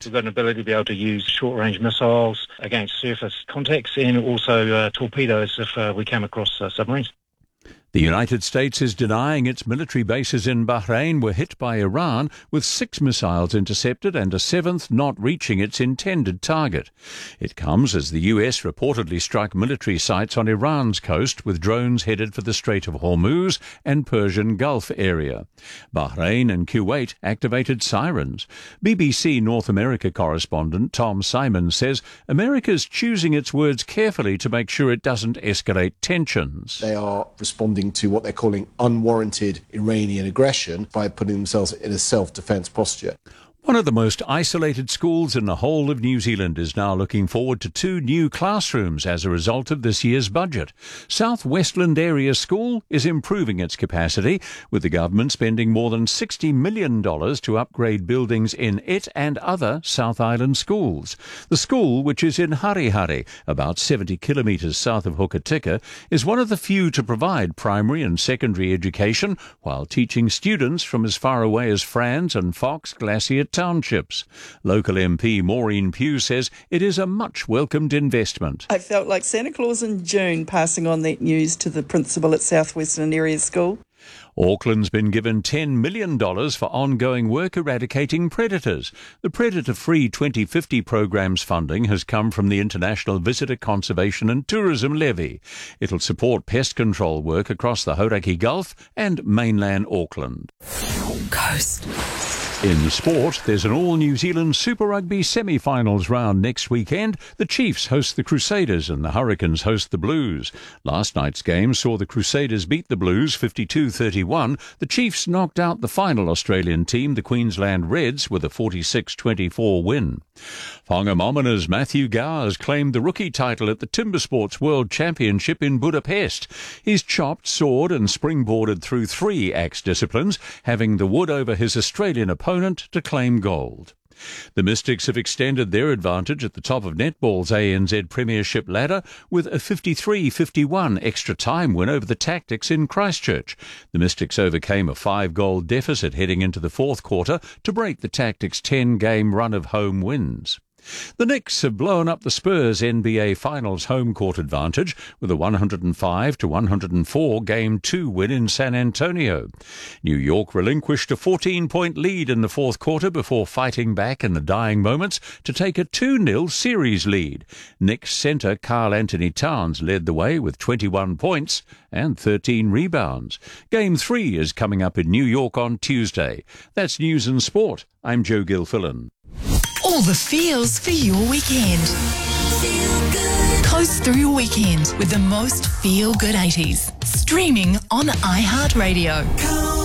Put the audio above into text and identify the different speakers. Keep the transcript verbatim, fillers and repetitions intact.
Speaker 1: We've got an ability to be able to use short-range missiles against surface contacts and also uh, torpedoes if uh, we came across uh, submarines.
Speaker 2: The United States is denying its military bases in Bahrain were hit by Iran, with six missiles intercepted and a seventh not reaching its intended target. It comes as the U S reportedly struck military sites on Iran's coast with drones headed for the Strait of Hormuz and Persian Gulf area. Bahrain and Kuwait activated sirens. B B C North America correspondent Tom Simon says America's choosing its words carefully to make sure it doesn't escalate tensions.
Speaker 3: They are responding to what they're calling unwarranted Iranian aggression by putting themselves in a self-defence posture.
Speaker 2: One of the most isolated schools in the whole of New Zealand is now looking forward to two new classrooms as a result of this year's budget. South Westland Area School is improving its capacity, with the government spending more than sixty million dollars to upgrade buildings in it and other South Island schools. The school, which is in Harihari, about seventy kilometres south of Hokitika, is one of the few to provide primary and secondary education while teaching students from as far away as Franz and Fox Glacier townships. Local M P Maureen Pugh says it is a much welcomed investment.
Speaker 4: I felt like Santa Claus in June passing on that news to the principal at South Western Area School.
Speaker 2: Auckland's been given ten million dollars for ongoing work eradicating predators. The Predator-Free twenty fifty programme's funding has come from the International Visitor Conservation and Tourism Levy. It'll support pest control work across the Hauraki Gulf and mainland Auckland.
Speaker 5: Coast.
Speaker 2: In sport, there's an all-New Zealand Super Rugby semi-finals round next weekend. The Chiefs host the Crusaders and the Hurricanes host the Blues. Last night's game saw the Crusaders beat the Blues fifty-two thirty-one. The Chiefs knocked out the final Australian team, the Queensland Reds, with a forty-six twenty-four win. Whangamomina's Matthew Gowers claimed the rookie title at the Timber Sports World Championship in Budapest. He's chopped, soared and springboarded through three axe disciplines, having the wood over his Australian opponent to claim gold. The Mystics have extended their advantage at the top of netball's A N Z Premiership ladder with a fifty-three fifty-one extra time win over the Tactics in Christchurch. The Mystics overcame a five-goal deficit heading into the fourth quarter to break the Tactics' ten-game run of home wins. The Knicks have blown up the Spurs' N B A Finals home court advantage with a one hundred five to one hundred four Game two win in San Antonio. New York relinquished a fourteen-point lead in the fourth quarter before fighting back in the dying moments to take a two nil series lead. Knicks centre Karl Anthony Towns led the way with twenty-one points and thirteen rebounds. Game three is coming up in New York on Tuesday. That's News and Sport. I'm Joe Gilfillan.
Speaker 5: All the feels for your weekend. Feel good. Coast through your weekend with the most feel-good eighties. Streaming on iHeartRadio.